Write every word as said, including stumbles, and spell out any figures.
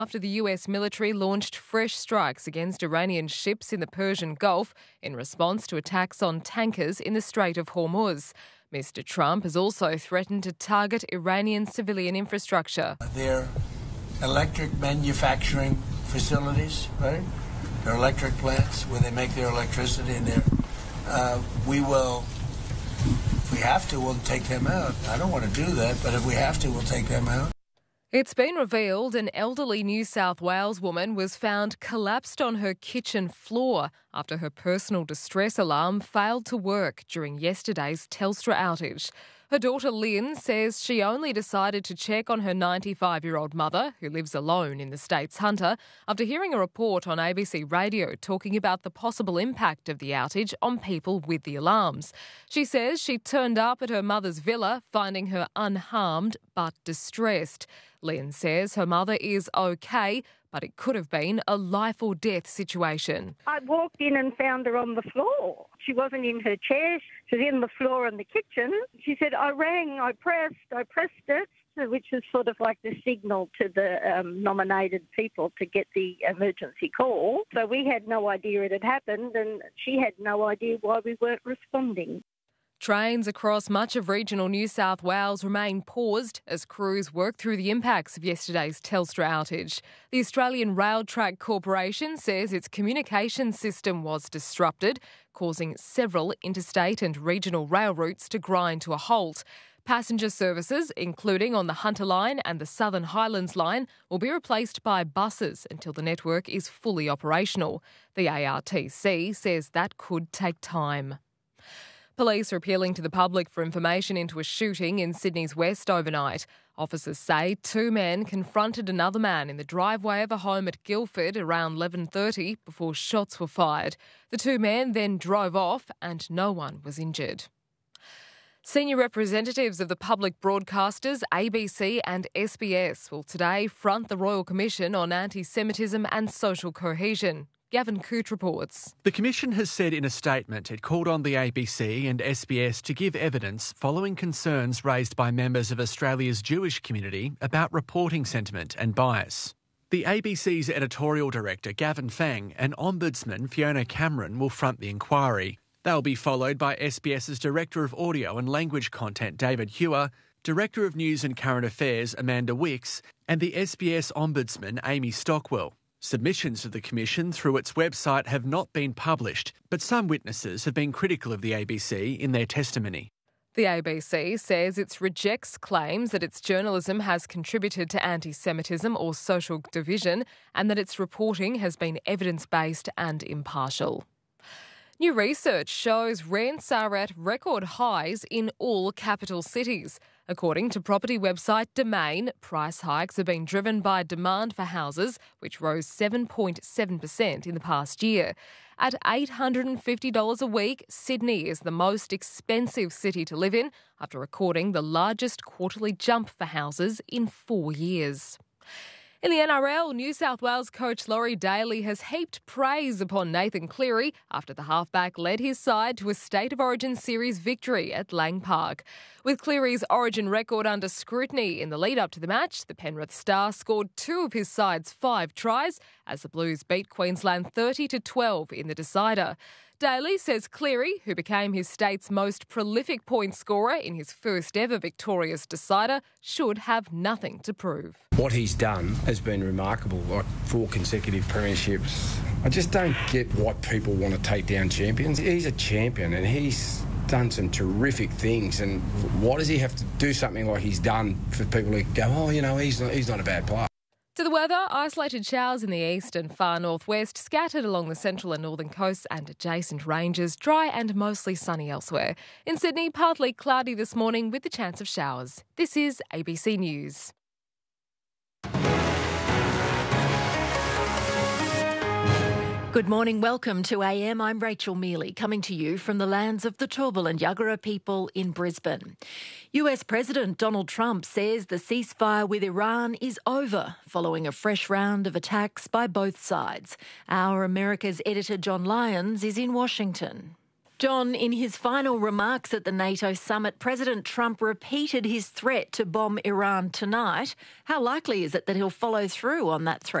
after the U S military launched fresh strikes against Iranian ships in the Persian Gulf in response to attacks on tankers in the Strait of Hormuz. Mister Trump has also threatened to target Iranian civilian infrastructure. Their electric manufacturing facilities, right? Their electric plants where they make their electricity in there. Uh, we will, if we have to, we'll take them out. I don't want to do that, but if we have to, we'll take them out. It's been revealed an elderly New South Wales woman was found collapsed on her kitchen floor after her personal distress alarm failed to work during yesterday's Telstra outage. Her daughter Lynn says she only decided to check on her ninety-five-year-old mother, who lives alone in the state's Hunter, after hearing a report on A B C Radio talking about the possible impact of the outage on people with the alarms. She says she turned up at her mother's villa, finding her unharmed but distressed. Lynn says her mother is okay, but it could have been a life or death situation. I walked in and found her on the floor. She wasn't in her chair. She was in the floor in the kitchen. She said, I rang, I pressed, I pressed it, which is sort of like the signal to the um, nominated people to get the emergency call. So we had no idea it had happened, and she had no idea why we weren't responding. Trains across much of regional New South Wales remain paused as crews work through the impacts of yesterday's Telstra outage. The Australian Rail Track Corporation says its communication system was disrupted, causing several interstate and regional rail routes to grind to a halt. Passenger services, including on the Hunter Line and the Southern Highlands Line, will be replaced by buses until the network is fully operational. The A R T C says that could take time. Police are appealing to the public for information into a shooting in Sydney's West overnight. Officers say two men confronted another man in the driveway of a home at Guildford around eleven thirty before shots were fired. The two men then drove off and no one was injured. Senior representatives of the public broadcasters A B C and S B S will today front the Royal Commission on Anti-Semitism and Social Cohesion. Gavin Coote reports. The Commission has said in a statement it called on the A B C and S B S to give evidence following concerns raised by members of Australia's Jewish community about reporting sentiment and bias. The A B C's editorial director, Gavin Fang, and Ombudsman Fiona Cameron will front the inquiry. They'll be followed by SBS's Director of Audio and Language Content, David Hewer, Director of News and Current Affairs, Amanda Wicks, and the S B S Ombudsman, Amy Stockwell. Submissions of the Commission through its website have not been published, but some witnesses have been critical of the A B C in their testimony. The A B C says it rejects claims that its journalism has contributed to anti-Semitism or social division and that its reporting has been evidence-based and impartial. New research shows rents are at record highs in all capital cities. According to property website Domain, price hikes have been driven by demand for houses, which rose seven point seven percent in the past year. At eight hundred fifty dollars a week, Sydney is the most expensive city to live in, after recording the largest quarterly jump for houses in four years. In the N R L, New South Wales coach Laurie Daley has heaped praise upon Nathan Cleary after the halfback led his side to a State of Origin series victory at Lang Park. With Cleary's Origin record under scrutiny in the lead-up to the match, the Penrith star scored two of his side's five tries as the Blues beat Queensland thirty to twelve in the decider. Daley says Cleary, who became his state's most prolific point scorer in his first ever victorious decider, should have nothing to prove. What he's done has been remarkable, like four consecutive premierships. I just don't get why people want to take down champions. He's a champion and he's done some terrific things, and why does he have to do something like he's done for people who go, oh, you know, he's not, he's not a bad player? To the weather, isolated showers in the east and far northwest, scattered along the central and northern coasts and adjacent ranges, dry and mostly sunny elsewhere. In Sydney, partly cloudy this morning with the chance of showers. This is A B C News. Good morning, welcome to A M. I'm Rachel Mealy, coming to you from the lands of the Turrbal and Yagara people in Brisbane. U S President Donald Trump says the ceasefire with Iran is over, following a fresh round of attacks by both sides. Our America's editor John Lyons is in Washington. John, in his final remarks at the NATO summit, President Trump repeated his threat to bomb Iran tonight. How likely is it that he'll follow through on that threat?